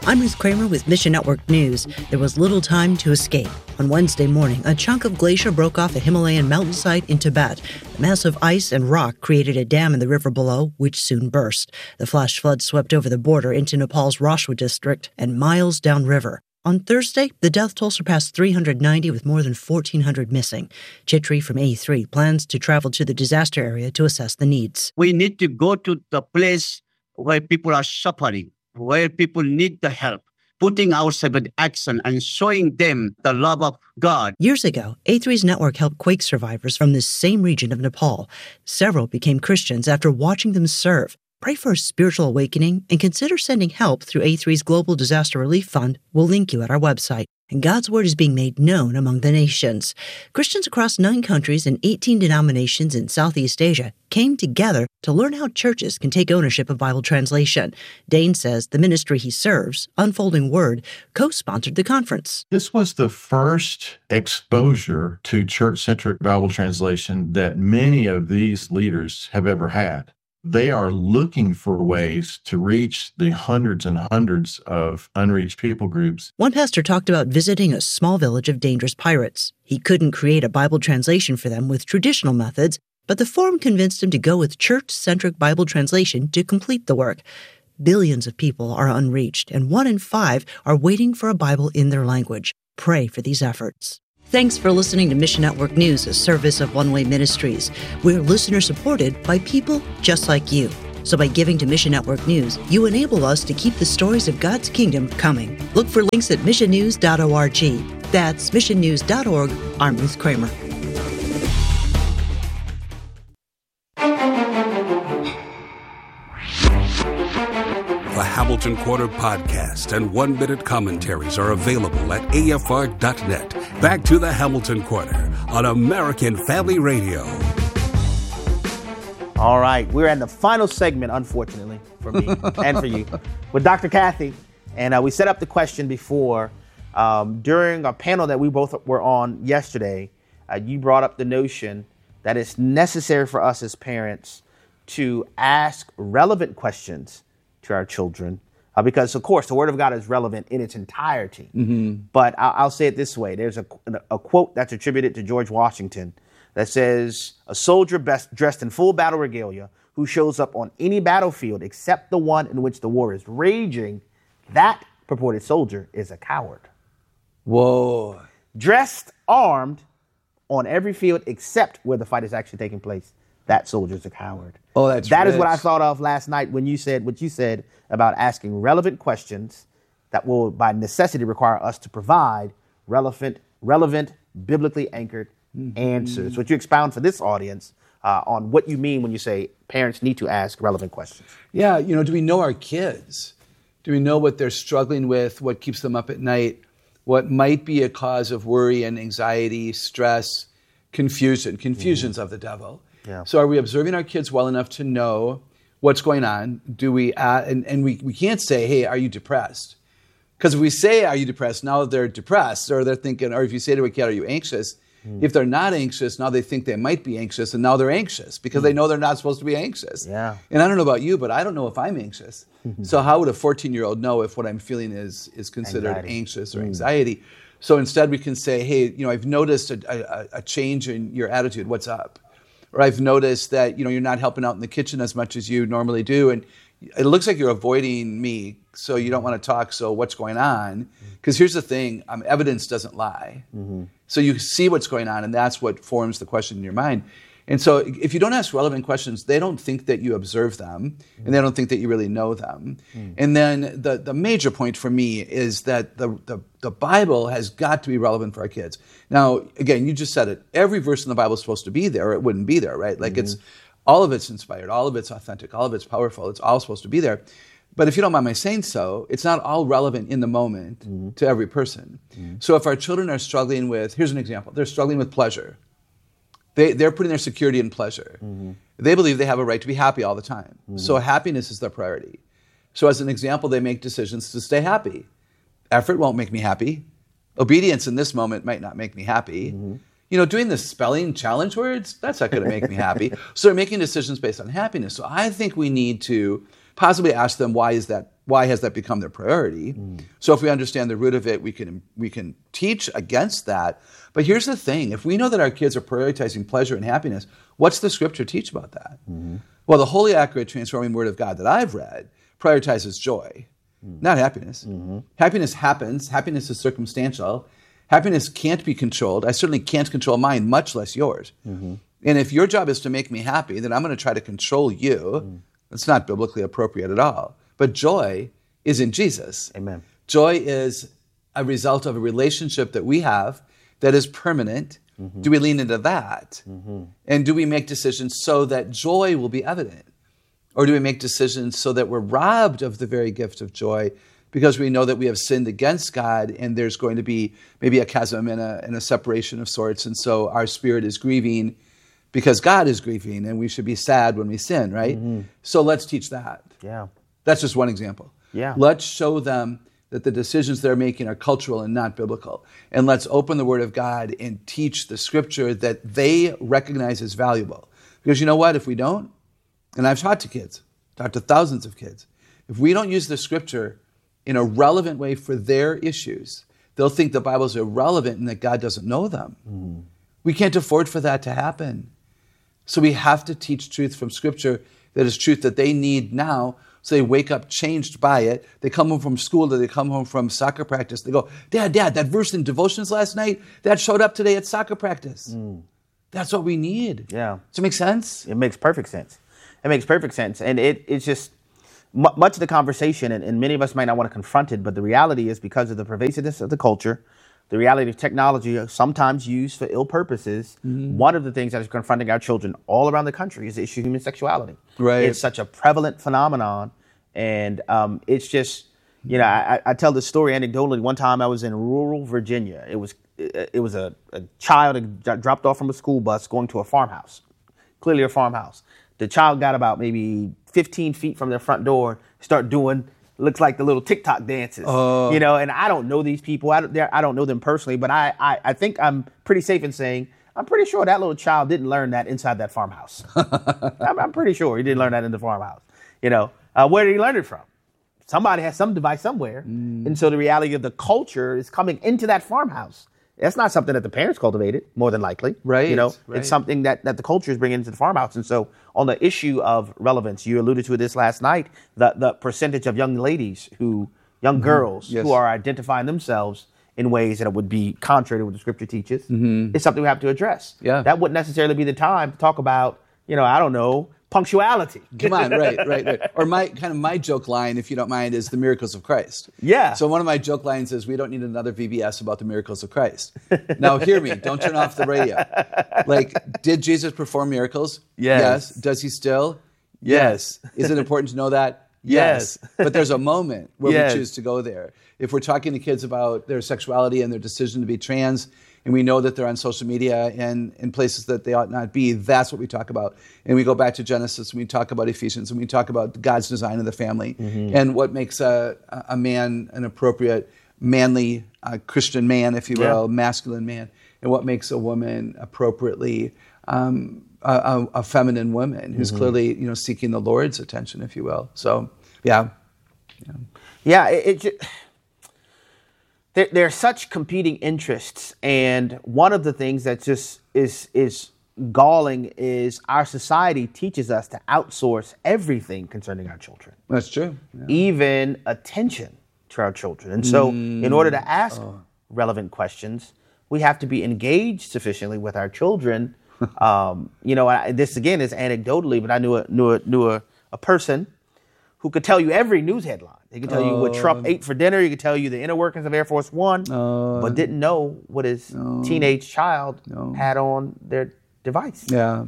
I'm Ruth Kramer with Mission Network News. There was little time to escape. On Wednesday morning, a chunk of glacier broke off a Himalayan mountainside in Tibet. The massive ice and rock created a dam in the river below, which soon burst. The flash flood swept over the border into Nepal's Rashwa district and miles downriver. On Thursday, the death toll surpassed 390 with more than 1,400 missing. Chitri from A3 plans to travel to the disaster area to assess the needs. We need to go to the place where people are suffering, where people need the help, putting ourselves in action and showing them the love of God. Years ago, A3's network helped quake survivors from this same region of Nepal. Several became Christians after watching them serve. Pray for a spiritual awakening and consider sending help through A3's Global Disaster Relief Fund. We'll link you at our website. And God's word is being made known among the nations. Christians across 9 countries and 18 denominations in Southeast Asia came together to learn how churches can take ownership of Bible translation. Dane says the ministry he serves, Unfolding Word, co-sponsored the conference. This was the first exposure to church-centric Bible translation that many of these leaders have ever had. They are looking for ways to reach the hundreds and hundreds of unreached people groups. One pastor talked about visiting a small village of dangerous pirates. He couldn't create a Bible translation for them with traditional methods, but the forum convinced him to go with church-centric Bible translation to complete the work. Billions of people are unreached, and 1 in 5 are waiting for a Bible in their language. Pray for these efforts. Thanks for listening to Mission Network News, a service of One Way Ministries. We're listener-supported by people just like you. So by giving to Mission Network News, you enable us to keep the stories of God's kingdom coming. Look for links at missionnews.org. That's missionnews.org. I'm Ruth Kramer. The Hamilton Quarter podcast and 1-minute commentaries are available at afr.net. Back to the Hamilton Quarter on American Family Radio. All right, we're in the final segment, unfortunately, for me and for you, with Dr. Kathy. And we set up the question before. During a panel that we both were on yesterday, you brought up the notion that it's necessary for us as parents to ask relevant questions to our children, because, of course, the Word of God is relevant in its entirety. But I'll say it this way. There's a quote that's attributed to George Washington that says, "A soldier dressed in full battle regalia who shows up on any battlefield except the one in which the war is raging, that purported soldier is a coward." Whoa. Dressed, armed, on every field except where the fight is actually taking place, that soldier's a coward. Oh, that's That rich. is what I thought of last night when you said what you said about asking relevant questions that will, by necessity, require us to provide relevant, biblically anchored answers. Would you expound for this audience on what you mean when you say parents need to ask relevant questions? Yeah, do we know our kids? Do we know what they're struggling with, what keeps them up at night, what might be a cause of worry and anxiety, stress, confusions of the devil? Yeah. So are we observing our kids well enough to know what's going on? Do we, and we can't say, hey, are you depressed? Because if we say, are you depressed, now they're depressed, or they're thinking, or if you say to a kid, are you anxious? If they're not anxious, now they think they might be anxious, and now they're anxious because they know they're not supposed to be anxious. Yeah. And I don't know about you, but I don't know if I'm anxious. So how would a 14-year-old know if what I'm feeling is considered anxious or anxiety? So instead we can say, hey, I've noticed a change in your attitude. What's up? Or I've noticed that, you're not helping out in the kitchen as much as you normally do. And it looks like you're avoiding me, so you don't want to talk. So what's going on? Because here's the thing, evidence doesn't lie. So you see what's going on, and that's what forms the question in your mind. And so if you don't ask relevant questions, they don't think that you observe them, and they don't think that you really know them. And then the major point for me is that the Bible has got to be relevant for our kids. Now, again, you just said it. Every verse in the Bible is supposed to be there, or it wouldn't be there, right? Like it's all of it's inspired, all of it's authentic, all of it's powerful. It's all supposed to be there. But if you don't mind my saying so, it's not all relevant in the moment to every person. So if our children are struggling with, here's an example, they're struggling with pleasure. They're putting their security in pleasure. They believe they have a right to be happy all the time. So happiness is their priority. So as an example, they make decisions to stay happy. Effort won't make me happy. Obedience in this moment might not make me happy. Doing the spelling challenge words, that's not going to make me happy. So they're making decisions based on happiness. So I think we need to possibly ask them, why is that why has that become their priority? So if we understand the root of it, we can teach against that. But here's the thing. If we know that our kids are prioritizing pleasure and happiness, what's the scripture teach about that? Well, the holy, accurate, transforming word of God that I've read prioritizes joy, not happiness. Happiness happens. Happiness is circumstantial. Happiness can't be controlled. I certainly can't control mine, much less yours. And if your job is to make me happy, then I'm going to try to control you. That's not biblically appropriate at all. But joy is in Jesus. Amen. Joy is a result of a relationship that we have that is permanent. Do we lean into that? And do we make decisions so that joy will be evident? Or do we make decisions so that we're robbed of the very gift of joy because we know that we have sinned against God and there's going to be maybe a chasm and a separation of sorts, and so our spirit is grieving because God is grieving, and we should be sad when we sin, right? So let's teach that. Yeah. That's just one example. Yeah. Let's show them that the decisions they're making are cultural and not biblical. And let's open the Word of God and teach the Scripture that they recognize as valuable. Because you know what? If we don't, and I've taught to thousands of kids, if we don't use the Scripture in a relevant way for their issues, they'll think the Bible's irrelevant and that God doesn't know them. We can't afford for that to happen. So we have to teach truth from Scripture that is truth that they need now. So they wake up changed by it. They come home from school, or they come home from soccer practice. They go, Dad, that verse in devotions last night, that showed up today at soccer practice. That's what we need. Yeah. Does it make sense? It makes perfect sense. It makes perfect sense. And it's just much of the conversation, and many of us might not want to confront it, but the reality is because of the pervasiveness of the culture, the reality of technology sometimes used for ill purposes, one of the things that is confronting our children all around the country is the issue of human sexuality. Right. It's such a prevalent phenomenon. And it's just, I tell this story anecdotally. One time I was in rural Virginia. It was a child that dropped off from a school bus going to a farmhouse, clearly a farmhouse. The child got about maybe 15 feet from their front door, start doing, looks like the little TikTok dances, and I don't know these people. I don't know them personally, but I think I'm pretty safe in saying, I'm pretty sure that little child didn't learn that inside that farmhouse. I'm pretty sure he didn't learn that in the farmhouse. Where did he learn it from? Somebody has some device somewhere. And so the reality of the culture is coming into that farmhouse. That's not something that the parents cultivated, more than likely. Right. It's something that the culture is bringing into the farmhouse. And so on the issue of relevance, you alluded to this last night, the percentage of young ladies young girls who are identifying themselves in ways that would be contrary to what the scripture teaches is something we have to address. Yeah. That wouldn't necessarily be the time to talk about, I don't know, punctuality. Come on, right. Or my joke line, if you don't mind, is the miracles of Christ. Yeah. So one of my joke lines is, we don't need another VBS about the miracles of Christ. Now hear me, don't turn off the radio. Did Jesus perform miracles? Yes. Does he still? Yes. Is it important to know that? Yes. But there's a moment where we choose to go there. If we're talking to kids about their sexuality and their decision to be trans, and we know that they're on social media and in places that they ought not be, that's what we talk about. And we go back to Genesis, and we talk about Ephesians, and we talk about God's design of the family, and what makes a man an appropriate, manly Christian man, if you will, masculine man, and what makes a woman appropriately a feminine woman who's clearly seeking the Lord's attention, if you will. So, yeah. There are such competing interests, and one of the things that just is galling is our society teaches us to outsource everything concerning our children. That's true. Yeah. Even attention to our children. And so in order to ask relevant questions, we have to be engaged sufficiently with our children. This again is anecdotally, but I knew a person who could tell you every news headline. He could tell you what Trump ate for dinner. He could tell you the inner workings of Air Force One, but didn't know what his teenage child had on their device. Yeah.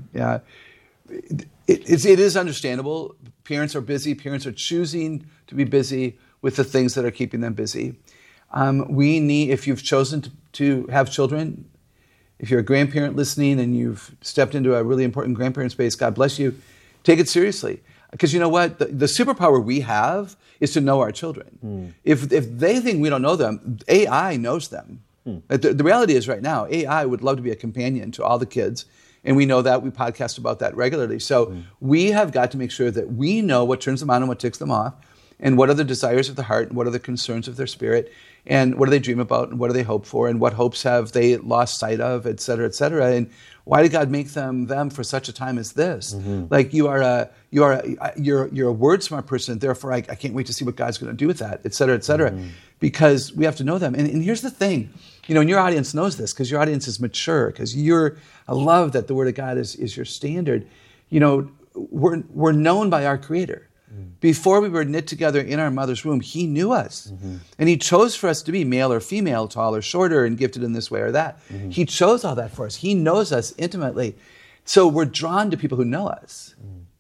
It is understandable. Parents are busy. Parents are choosing to be busy with the things that are keeping them busy. If you've chosen to have children, if you're a grandparent listening and you've stepped into a really important grandparent space, God bless you. Take it seriously. Because you know what? The superpower we have is to know our children. If they think we don't know them, AI knows them. The reality is right now, AI would love to be a companion to all the kids. And we know that. We podcast about that regularly. So we have got to make sure that we know what turns them on and what ticks them off. and what are the desires of the heart, and what are the concerns of their spirit, and what do they dream about, and what do they hope for, and what hopes have they lost sight of, et cetera, and why did God make them for such a time as this? Like you're a word smart person, therefore I can't wait to see what God's going to do with that, et cetera, because we have to know them. And here's the thing, and your audience knows this because your audience is mature, because I love that the Word of God is your standard. We're known by our Creator. Before we were knit together in our mother's womb, He knew us. And He chose for us to be male or female, tall or shorter, and gifted in this way or that. He chose all that for us. He knows us intimately. So we're drawn to people who know us.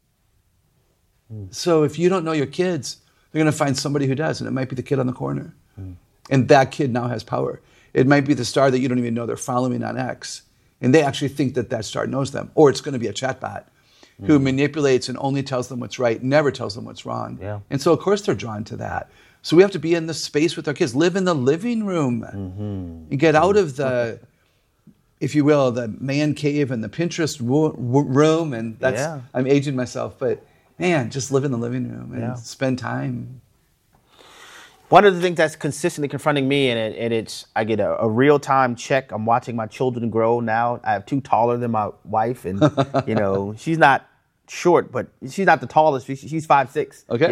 So if you don't know your kids, they're going to find somebody who does, and it might be the kid on the corner. And that kid now has power. It might be the star that you don't even know they're following on X, and they actually think that star knows them. Or it's going to be a chatbot who manipulates and only tells them what's right, never tells them what's wrong. Yeah. And so, of course, they're drawn to that. So we have to be in the space with our kids, live in the living room, and get out of the, if you will, the man cave and the Pinterest room. And that's, I'm aging myself, but man, just live in the living room and spend time. One of the things that's consistently confronting me, and it's I get a real-time check. I'm watching my children grow now. I have two taller than my wife, and she's not short, but she's not the tallest. She's 5'6". Okay.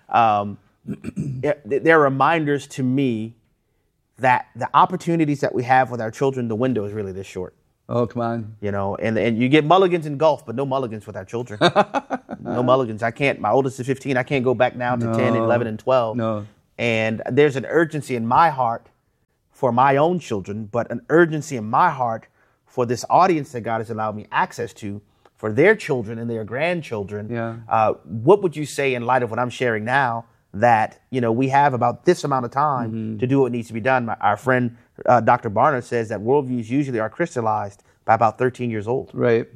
There are reminders to me that the opportunities that we have with our children, the window is really this short. Oh, come on. And you get mulligans in golf, but no mulligans with our children. No mulligans. I can't. My oldest is 15. I can't go back now to 10, 11, and 12. No. And there's an urgency in my heart for my own children, but an urgency in my heart for this audience that God has allowed me access to, for their children and their grandchildren. Yeah. What would you say in light of what I'm sharing now, that we have about this amount of time to do what needs to be done? Our friend Dr. Barna says that worldviews usually are crystallized by about 13 years old. Right.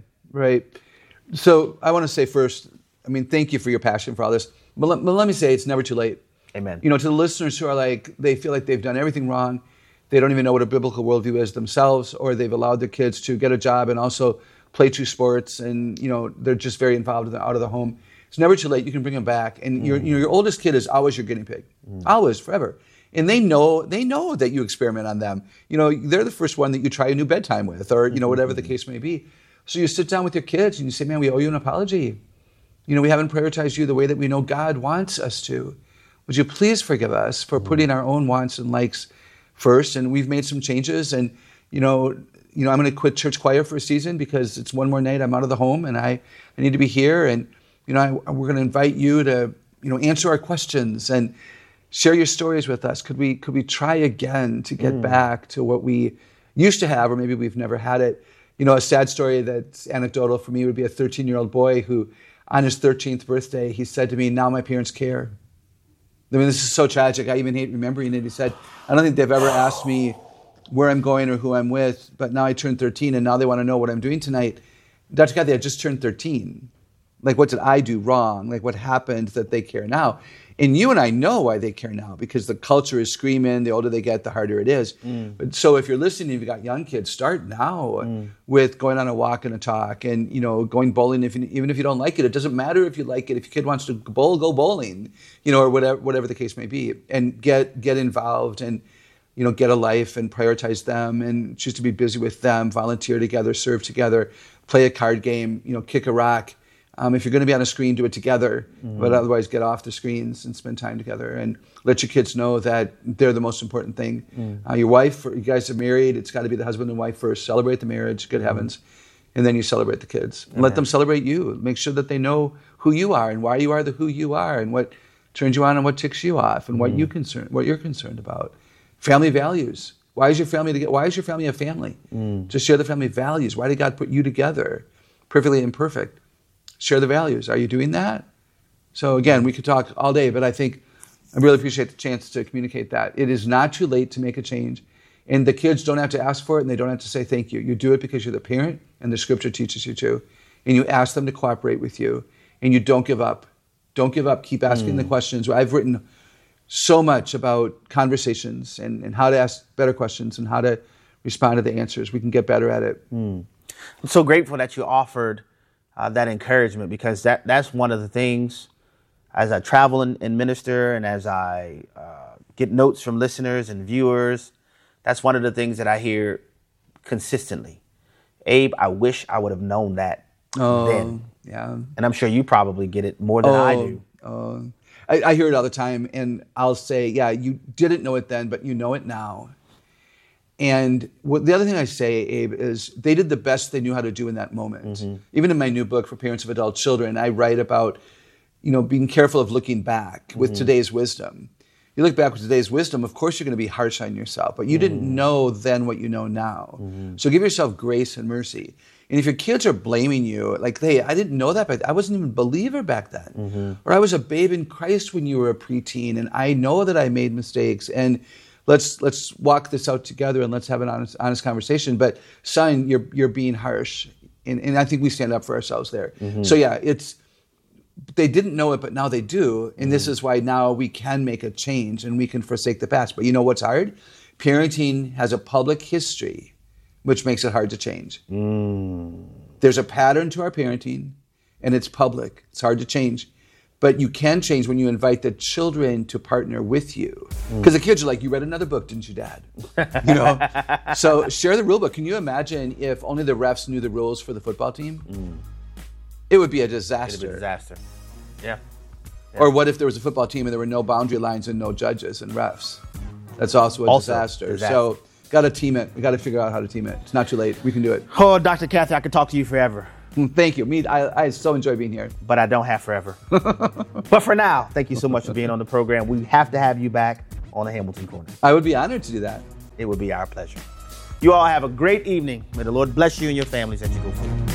So I want to say first, thank you for your passion for all this. But let me say it's never too late. Amen. To the listeners who are they feel like they've done everything wrong, they don't even know what a biblical worldview is themselves, or they've allowed their kids to get a job and also play two sports, and they're just very involved out of the home. It's never too late. You can bring them back, and your oldest kid is always your guinea pig, always, forever. And they know that you experiment on them. They're the first one that you try a new bedtime with, or whatever the case may be. So you sit down with your kids and you say, "Man, we owe you an apology. We haven't prioritized you the way that we know God wants us to. Would you please forgive us for putting our own wants and likes first? And we've made some changes. And I'm going to quit church choir for a season because it's one more night I'm out of the home, and I need to be here. And we're going to invite you to answer our questions and share your stories with us. Could we try again to get back to what we used to have, or maybe we've never had it? A sad story that's anecdotal for me would be a 13-year-old boy who, on his 13th birthday, he said to me, "Now my parents care." This is so tragic. I even hate remembering it. He said, "I don't think they've ever asked me where I'm going or who I'm with, but now I turned 13 and now they want to know what I'm doing tonight." Dr. Kathy, I just turned 13. What did I do wrong? What happened that they care now? And you and I know why they care now, because the culture is screaming. The older they get, the harder it is. But so if you're listening, if you've got young kids, start now with going on a walk and a talk, and going bowling. Even if you don't like it, it doesn't matter if you like it. If your kid wants to bowl, go bowling, or whatever the case may be, and get involved and get a life and prioritize them and choose to be busy with them. Volunteer together, serve together, play a card game, kick a rock. If you're going to be on a screen, do it together, but otherwise get off the screens and spend time together, and let your kids know that they're the most important thing. Your wife, you guys are married, it's got to be the husband and wife first. Celebrate the marriage, good heavens, and then you celebrate the kids. And let them celebrate you. Make sure that they know who you are and why you are who you are, and what turns you on and what ticks you off, and what you're concerned about. Family values. Why is your family a family? Just share the family values. Why did God put you together, perfectly imperfect? Share the values. Are you doing that? So again, we could talk all day, but I think I really appreciate the chance to communicate that. It is not too late to make a change. And the kids don't have to ask for it, and they don't have to say thank you. You do it because you're the parent, and the scripture teaches you to. And you ask them to cooperate with you, and you don't give up. Don't give up. Keep asking the questions. I've written so much about conversations and how to ask better questions and how to respond to the answers. We can get better at it. I'm so grateful that you offered that encouragement, because that's one of the things as I travel and minister, and as I get notes from listeners and viewers, that's one of the things that I hear consistently. Abe, I wish I would have known that then. Yeah. And I'm sure you probably get it more than I do. I hear it all the time, and I'll say, yeah, you didn't know it then, but you know it now. And the other thing I say, Abe, is they did the best they knew how to do in that moment. Mm-hmm. Even in my new book for parents of adult children, I write about, being careful of looking back with today's wisdom. You look back with today's wisdom, of course you're going to be harsh on yourself, but you didn't know then what you know now. So give yourself grace and mercy. And if your kids are blaming you, like, hey, I didn't know that back then. I wasn't even a believer back then. Or I was a babe in Christ when you were a preteen, and I know that I made mistakes. And let's walk this out together, and let's have an honest conversation. But son, you're being harsh. And I think we stand up for ourselves there. So yeah, they didn't know it, but now they do. And this is why now we can make a change and we can forsake the past. But you know what's hard? Parenting has a public history, which makes it hard to change. There's a pattern to our parenting, and it's public. It's hard to change. But you can change when you invite the children to partner with you. Because the kids are like, you read another book, didn't you, Dad? So share the rule book. Can you imagine if only the refs knew the rules for the football team? It would be a disaster. It would be a disaster. Yeah. Or what if there was a football team and there were no boundary lines and no judges and refs? That's also a disaster. So got to team it. We got to figure out how to team it. It's not too late. We can do it. Oh, Dr. Cathy, I could talk to you forever. Thank you. I so enjoy being here. But I don't have forever. But for now, thank you so much for being on the program. We have to have you back on the Hamilton Corner. I would be honored to do that. It would be our pleasure. You all have a great evening. May the Lord bless you and your families as you go forward.